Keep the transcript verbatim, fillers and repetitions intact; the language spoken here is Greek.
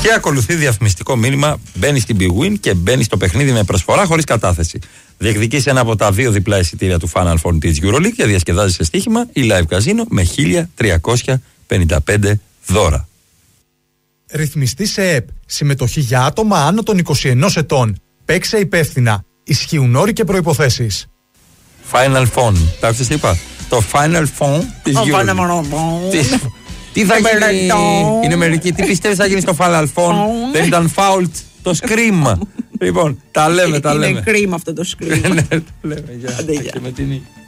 Και ακολουθεί διαφημιστικό μήνυμα. Μπαίνει στην Big Win και μπαίνει στο παιχνίδι με προσφορά χωρίς κατάθεση. Διεκδικείς ένα από τα δύο διπλά εισιτήρια του Final Four της EuroLeague και διασκεδάζει σε στοίχημα ή live casino με χίλια τριακόσια πενήντα πέντε δώρα. Ρυθμιστή σε ΕΠ. Συμμετοχή για άτομα άνω των είκοσι ενός ετών. Παίξε υπεύθυνα. Ισχύουν όροι και προϋποθέσεις. Final Phone. Τα άκουσες τι είπα? Το Final Phone της EuroLeague. Τι θα γίνει? Είναι μερικοί. Τι πιστεύεις θα γίνει στο Final Phone? Δεν ήταν foul το Scream. Λοιπόν, τα λέμε, τα λέμε. Είναι cream αυτό το Scream. Ναι, τα λέμε. Γεια. Με την